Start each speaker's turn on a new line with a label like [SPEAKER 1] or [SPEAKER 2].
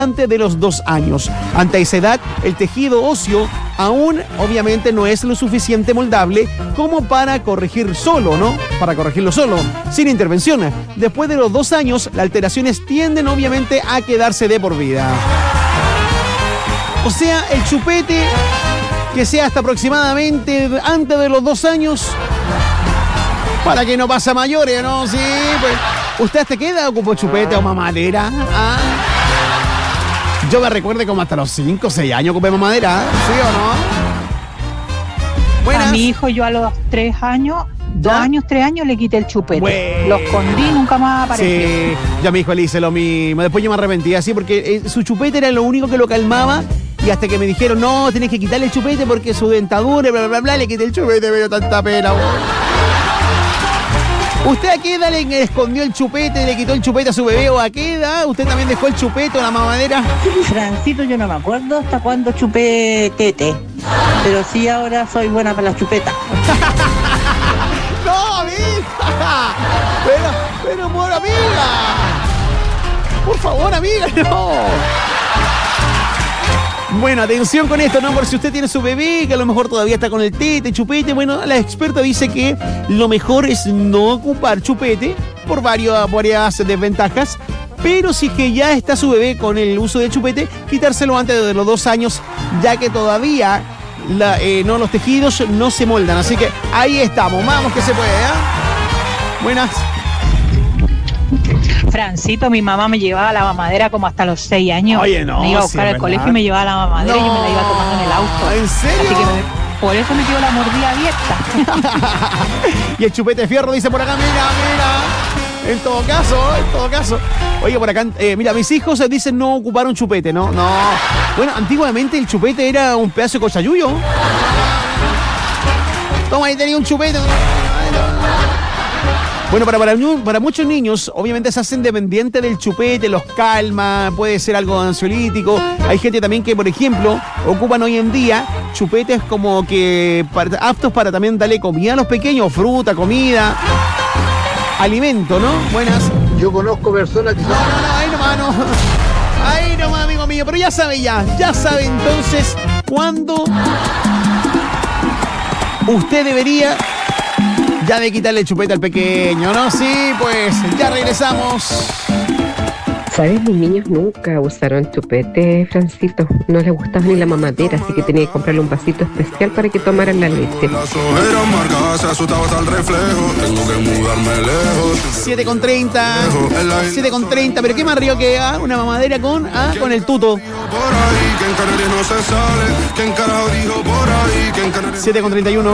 [SPEAKER 1] antes de los 2 años. Ante esa edad, el tejido óseo aún obviamente no es lo suficiente moldable como para corregir solo, ¿no? Para corregirlo solo, sin intervención. Después de los 2 años, las alteraciones tienden obviamente a quedarse de por vida. O sea, el chupete que sea hasta aproximadamente antes de los 2 años, para que no pase a mayores, ¿no? Sí, pues. ¿Usted hasta qué edad ocupó chupete o mamadera? ¿Ah? Yo me recuerdo como hasta los 5 o 6 años ocupé mamadera, ¿sí o no? Buenas.
[SPEAKER 2] A mi hijo yo a los 3 años, 2 años, 3 años le quité el chupete.
[SPEAKER 1] Bueno.
[SPEAKER 2] Lo escondí, nunca más apareció.
[SPEAKER 1] Sí, yo a mi hijo le hice lo mismo. Después yo me arrepentí así porque su chupete era lo único que lo calmaba. Y hasta que me dijeron, no, tenés que quitarle el chupete porque su dentadura, bla, bla, bla, le quité el chupete, me dio tanta pena. ¿Usted a qué edad le escondió el chupete, le quitó el chupete a su bebé o a qué edad? ¿Usted también dejó el chupete o la mamadera?
[SPEAKER 3] Francito, yo no me acuerdo hasta cuándo chupé tete, pero sí ahora soy buena para la chupeta.
[SPEAKER 1] ¡No, amiga! Pero por amiga. Por favor, amiga, no. Bueno, atención con esto, ¿no? Por si usted tiene su bebé, que a lo mejor todavía está con el tete, chupete. Bueno, la experta dice que lo mejor es no ocupar chupete por varias desventajas. Pero si es que ya está su bebé con el uso del chupete, quitárselo antes de los 2 años, ya que todavía los tejidos no se moldan. Así que ahí estamos, vamos que se puede, ¿eh? Buenas.
[SPEAKER 2] Francito, mi mamá me llevaba a la mamadera como hasta los 6 años.
[SPEAKER 1] Oye, no,
[SPEAKER 2] me iba a buscar al colegio y me llevaba a la mamadera y yo me la iba tomando en el auto.
[SPEAKER 1] ¿En serio?
[SPEAKER 2] Así que por eso me quedó la mordida abierta.
[SPEAKER 1] Y el chupete de fierro dice por acá, mira. En todo caso. Oye, por acá, mira, mis hijos dicen no ocupar un chupete, ¿no? No. Bueno, antiguamente el chupete era un pedazo de cochayuyo. Toma, ahí tenía un chupete. Bueno, para muchos niños, obviamente se hacen dependientes del chupete, los calma, puede ser algo ansiolítico. Hay gente también que, por ejemplo, ocupan hoy en día chupetes como que aptos para también darle comida a los pequeños, fruta, comida, alimento, ¿no? Buenas.
[SPEAKER 4] Yo conozco personas que...
[SPEAKER 1] No, ahí nomás, amigo mío, pero ya sabe entonces cuándo usted debería... ya de quitarle el chupete al pequeño, ¿no? Sí, pues ya regresamos.
[SPEAKER 5] ¿Sabes? Mis niños nunca usaron chupete, Francito. No les gustaba ni la mamadera, así que tenía que comprarle un vasito especial para que tomaran la leche.
[SPEAKER 1] 7:30, pero qué más río que una mamadera con el tuto. 7:31.